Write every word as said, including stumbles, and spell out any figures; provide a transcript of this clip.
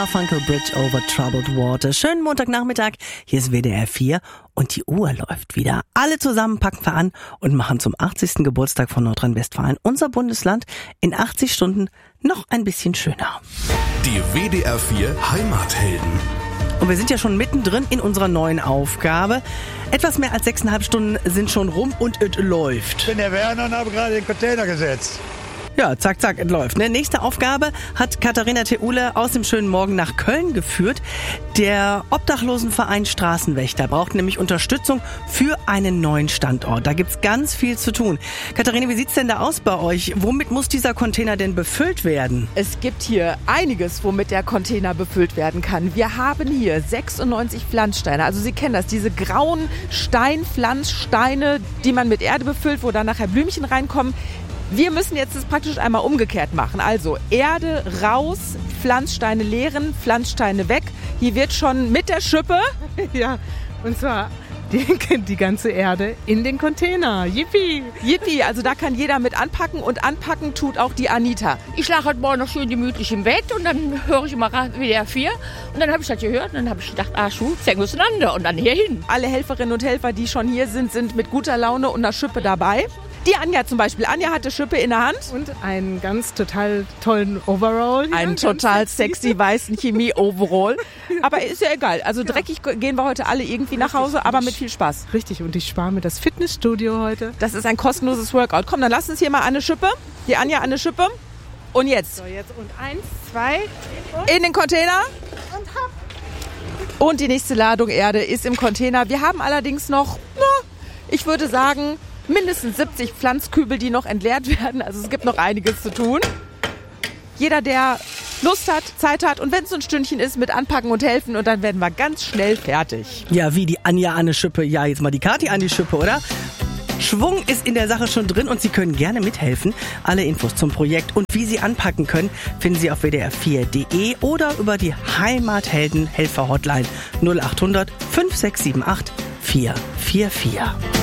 Funkel Bridge over Troubled Water. Schönen Montagnachmittag, hier ist W D R vier und die Uhr läuft wieder. Alle zusammen packen wir an und machen zum achtzigsten Geburtstag von Nordrhein-Westfalen unser Bundesland in achtzig Stunden noch ein bisschen schöner. Die W D R vier Heimathelden. Und wir sind ja schon mittendrin in unserer neuen Aufgabe. Etwas mehr als sechseinhalb Stunden sind schon rum und es läuft. Ich bin der Werner und habe gerade den Container gesetzt. Ja, zack, zack, es läuft. Ne? Nächste Aufgabe hat Katharina Theule aus dem schönen Morgen nach Köln geführt. Der Obdachlosenverein Straßenwächter braucht nämlich Unterstützung für einen neuen Standort. Da gibt's ganz viel zu tun. Katharina, wie sieht's denn da aus bei euch? Womit muss dieser Container denn befüllt werden? Es gibt hier einiges, womit der Container befüllt werden kann. Wir haben hier sechsundneunzig Pflanzsteine. Also Sie kennen das, diese grauen Steinpflanzsteine, die man mit Erde befüllt, wo dann nachher Blümchen reinkommen. Wir müssen jetzt das praktisch einmal umgekehrt machen. Also Erde raus, Pflanzsteine leeren, Pflanzsteine weg. Hier wird schon mit der Schippe, ja, und zwar die, die ganze Erde in den Container. Yippie! Yippie, also da kann jeder mit anpacken und anpacken tut auch die Anita. Ich lag heute Morgen noch schön gemütlich im Bett und dann höre ich immer W D R vier und dann habe ich das gehört und dann habe ich gedacht, ah, Schuh, fängt auseinander und dann hier hin. Alle Helferinnen und Helfer, die schon hier sind, sind mit guter Laune und einer Schippe dabei. Die Anja zum Beispiel. Anja hatte Schippe in der Hand. Und einen ganz total tollen Overall. Hier. Einen total sexy weißen Chemie-Overall. Aber ist ja egal. Also dreckig gehen wir heute alle irgendwie nach Hause, aber mit viel Spaß. Richtig. Und ich spare mir das Fitnessstudio heute. Das ist ein kostenloses Workout. Komm, dann lass uns hier mal eine Schippe. Die Anja eine Schippe. Und jetzt. So, jetzt und eins, zwei. Und in den Container. Und hopp. Und die nächste Ladung Erde ist im Container. Wir haben allerdings noch, na, ich würde sagen, mindestens siebzig Pflanzkübel, die noch entleert werden. Also es gibt noch einiges zu tun. Jeder, der Lust hat, Zeit hat und wenn es so ein Stündchen ist, mit anpacken und helfen und dann werden wir ganz schnell fertig. Ja, wie die Anja an die Schippe. Ja, jetzt mal die Kathi an die Schippe, oder? Schwung ist in der Sache schon drin und Sie können gerne mithelfen. Alle Infos zum Projekt und wie Sie anpacken können, finden Sie auf w d r vier punkt d e oder über die Heimathelden-Helfer-Hotline null acht hundert fünf sechs sieben acht vier vier vier.